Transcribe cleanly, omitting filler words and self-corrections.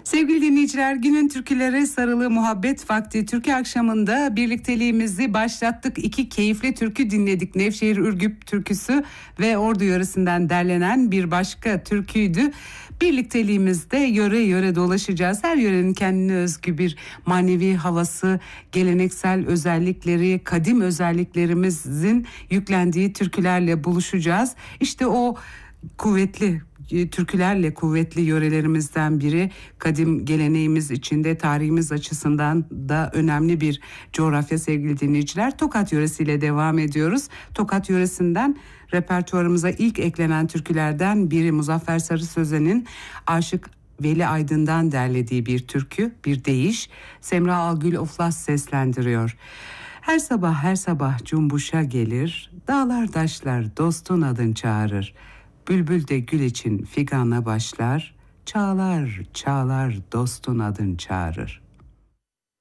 Sevgili dinleyiciler, günün türkülere sarılı muhabbet vakti türkü akşamında birlikteliğimizi başlattık. 2 keyifli türkü dinledik. Nevşehir Ürgüp türküsü ve Ordu yöresinden derlenen bir başka türküydü. Birlikteliğimizde yöre yöre dolaşacağız. Her yörenin kendine özgü bir manevi havası, geleneksel özellikleri, kadim özelliklerimizin yüklendiği türkülerle buluşacağız. İşte o kuvvetli türkülerle kuvvetli yörelerimizden biri, kadim geleneğimiz içinde tarihimiz açısından da önemli bir coğrafya sevgili dinleyiciler. Tokat yöresiyle devam ediyoruz. Tokat yöresinden repertuarımıza ilk eklenen türkülerden biri Muzaffer Sarı Sözen'in Aşık Veli Aydın'dan derlediği bir türkü, bir deyiş. Semra Algül Oflas seslendiriyor. Her sabah her sabah cumbuşa gelir, dağlar taşlar dostun adın çağırır. Bülbül de gül için figana başlar, çağlar çağlar dostun adın çağırır.